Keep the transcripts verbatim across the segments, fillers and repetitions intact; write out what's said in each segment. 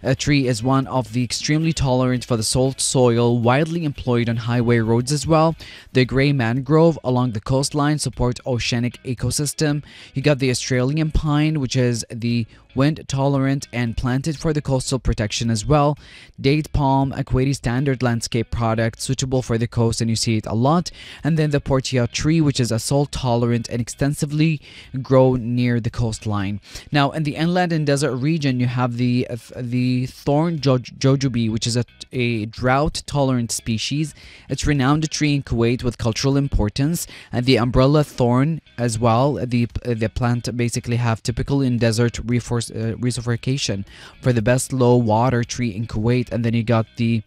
A tree is one of the extremely tolerant for the salt soil, widely employed on highway roads as well. The grey mangrove along the coastline support oceanic ecosystem. You got the Australian pine, which is the wind tolerant and planted for the coastal protection as well. Date palm, a Kuwaiti standard landscape product suitable for the coast, and you see it a lot. And then the portia tree, which is a salt tolerant and extensively grown near the coastline. Now in the inland and desert region, you have the uh, the thorn joj jojoba, which is a, a drought tolerant species. It's renowned tree in Kuwait with cultural importance. And the umbrella thorn as well. The the plant basically have typical in desert reforestation Uh, resourcification for the best low water tree in Kuwait. And then you got the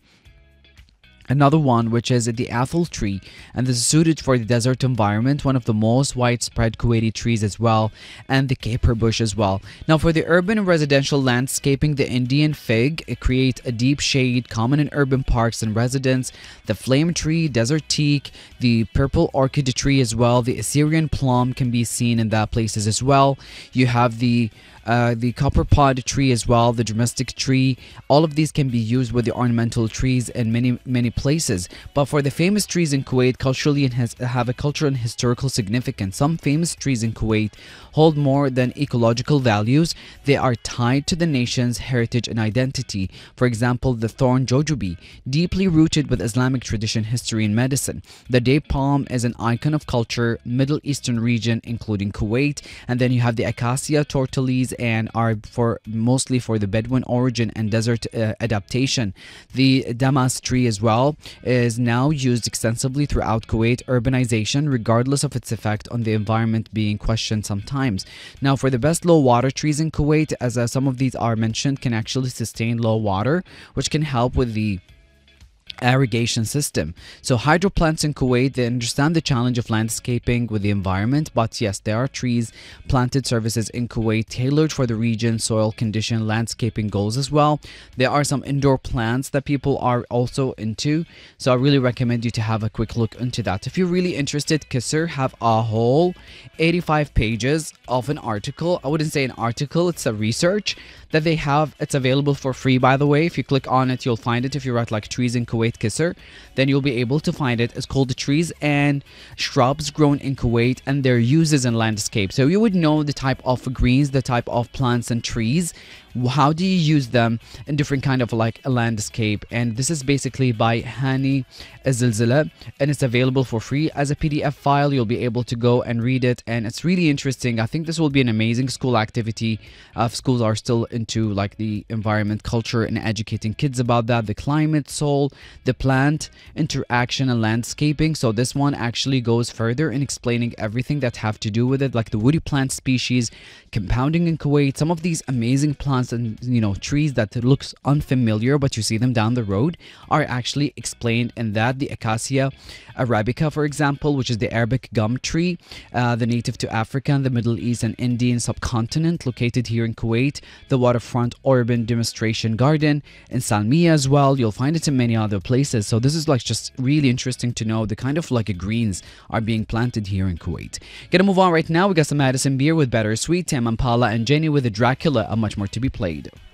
another one, which is the athol tree, and this is suited for the desert environment, one of the most widespread Kuwaiti trees as well, and the caper bush as well. Now for the urban and residential landscaping, the Indian fig, it creates a deep shade common in urban parks and residence. The flame tree, desert teak, the purple orchid tree as well, the Assyrian plum can be seen in that places as well. You have the Uh, the copper pod tree as well, the domestic tree. All of these can be used with the ornamental trees in many many places. But for the famous trees in Kuwait, culturally and has, have a cultural and historical significance. Some famous trees in Kuwait hold more than ecological values. They are tied to the nation's heritage and identity. For example, the thorn jojoba, deeply rooted with Islamic tradition, history, and medicine. The date palm is an icon of culture, Middle Eastern region, including Kuwait. And then you have the acacia tortilis, and are for mostly for the Bedouin origin and desert uh, adaptation. The damas tree as well is now used extensively throughout Kuwait urbanization, regardless of its effect on the environment being questioned sometimes. Now for the best low water trees in Kuwait, as uh, some of these are mentioned, can actually sustain low water, which can help with the irrigation system. So hydro plants in Kuwait, they understand the challenge of landscaping with the environment, but yes, there are trees planted services in Kuwait tailored for the region, soil condition, landscaping goals as well. There are some indoor plants that people are also into, so I really recommend you to have a quick look into that. If you're really interested, Qusr have a whole eighty-five pages of an article. I wouldn't say an article, it's a research that they have. It's available for free, by the way. If you click on it, you'll find it. If you write like trees in Kuwait Qusr, then you'll be able to find it. It's called the trees and shrubs grown in Kuwait and their uses in landscape. So you would know the type of greens, the type of plants and trees. How do you use them in different kind of like a landscape? And this is basically by Hani Azilzila, and it's available for free as a P D F file. You'll be able to go and read it, and it's really interesting. I think this will be an amazing school activity. Uh, schools are still into like the environment, culture, and educating kids about that, the climate, soul, the plant interaction, and landscaping. So this one actually goes further in explaining everything that have to do with it, like the woody plant species, compounding in Kuwait, some of these amazing plants and you know trees that looks unfamiliar but you see them down the road are actually explained in that. The acacia arabica, for example, which is the Arabic gum tree, uh, the native to Africa and the Middle East and Indian subcontinent, located here in Kuwait. The waterfront urban demonstration garden in Salmiya as well. You'll find it in many other places. So this is like just really interesting to know the kind of like greens are being planted here in Kuwait. Gonna move on right now. We got some Madison Beer with Bittersweet, Tam Impala and Jenny with the Dracula, and much more to be played.